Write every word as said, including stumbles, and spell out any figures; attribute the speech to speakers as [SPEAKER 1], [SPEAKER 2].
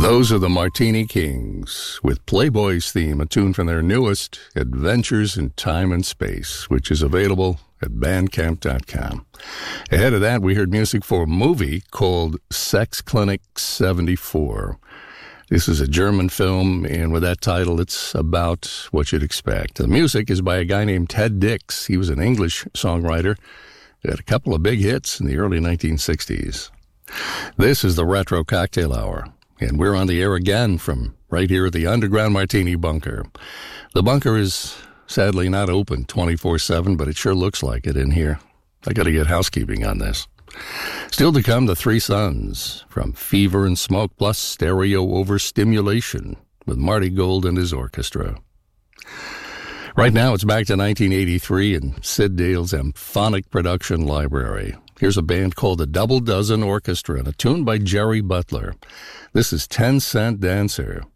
[SPEAKER 1] Those are the Martini Kings, with Playboy's theme, a tune from their newest, Adventures in Time and Space, which is available at bandcamp dot com. Ahead of that, we heard music for a movie called Sex Clinic seventy-four. This is a German film, and with that title, it's about what you'd expect. The music is by a guy named Ted Dix. He was an English songwriter. He had a couple of big hits in the early nineteen sixties. This is the Retro Cocktail Hour. And we're on the air again from right here at the Underground Martini Bunker. The bunker is sadly not open twenty-four seven, but it sure looks like it in here. I got to get housekeeping on this. Still to come, the Three Sons from Fever and Smoke, plus stereo overstimulation with Marty Gold and his orchestra. Right now, it's back to nineteen eighty-three in Sid Dale's Amphonic Production Library. Here's a band called the Double Dozen Orchestra and a tune by Jerry Butler. This is Ten Cent Dancer.